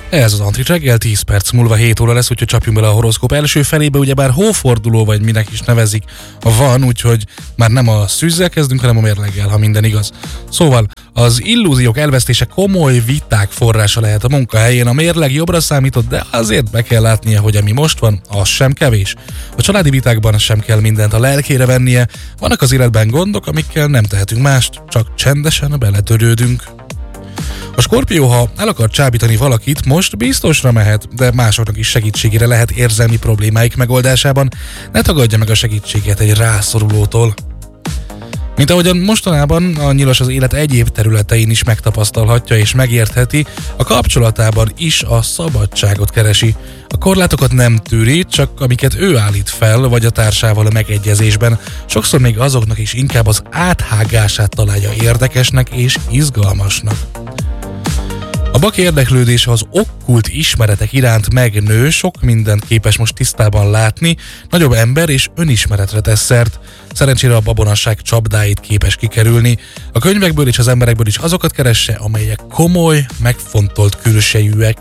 Ez az Antrit reggel, 10 perc múlva 7 óra lesz, úgyhogy csapjunk bele a horoszkóp első felébe, ugyebár hóforduló, vagy minek is nevezik, van, úgyhogy már nem a szűzzel kezdünk, hanem a mérleggel, ha minden igaz. Szóval az illúziók elvesztése komoly viták forrása lehet a munkahelyén, a mérleg jobbra számított, de azért be kell látnia, hogy ami most van, az sem kevés. A családi vitákban sem kell mindent a lelkére vennie, vannak az életben gondok, amikkel nem tehetünk mást, csak csendesen beletörődünk. A Skorpió, ha el akar csábítani valakit, most biztosra mehet, de másoknak is segítségére lehet érzelmi problémáik megoldásában, ne tagadja meg a segítséget egy rászorulótól. Mint ahogyan mostanában a nyilas az élet egyéb területein is megtapasztalhatja és megértheti, a kapcsolatában is a szabadságot keresi. A korlátokat nem tűri, csak amiket ő állít fel, vagy a társával a megegyezésben. Sokszor még azoknak is inkább az áthágását találja érdekesnek és izgalmasnak. A bak érdeklődése az okkult ismeretek iránt megnő, sok mindent képes most tisztában látni, nagyobb ember és önismeretre tesz szert. Szerencsére a babonasság csapdáit képes kikerülni. A könyvekből és az emberekből is azokat keresse, amelyek komoly, megfontolt külsejűek.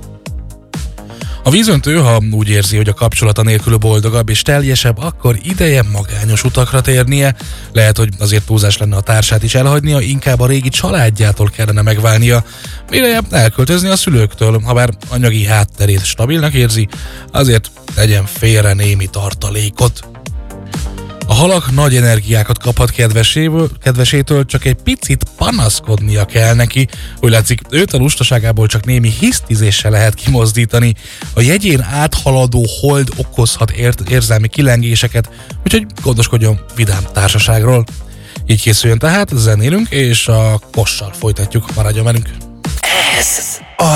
A vízöntő, ha úgy érzi, hogy a kapcsolata nélkül boldogabb és teljesebb, akkor ideje magányos utakra térnie. Lehet, hogy azért túlzás lenne a társát is elhagynia, inkább a régi családjától kellene megválnia. Ideje elköltözni a szülőktől, ha bár anyagi hátterét stabilnak érzi, azért tegyen félre némi tartalékot. A halak nagy energiákat kaphat kedvesétől, csak egy picit panaszkodnia kell neki. Úgy látszik, őt a lustaságából csak némi hisztizéssel lehet kimozdítani. A jegyén áthaladó hold okozhat érzelmi kilengéseket, úgyhogy gondoskodjon vidám társaságról. Így készüljön tehát, zenélünk, és a kossal folytatjuk, maradjon velünk. Ez